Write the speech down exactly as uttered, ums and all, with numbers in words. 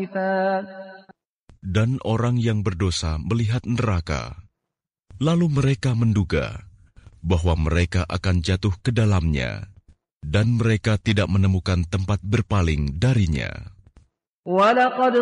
Dan orang yang berdosa melihat neraka, lalu mereka menduga bahwa mereka akan jatuh ke dalamnya, dan mereka tidak menemukan tempat berpaling darinya.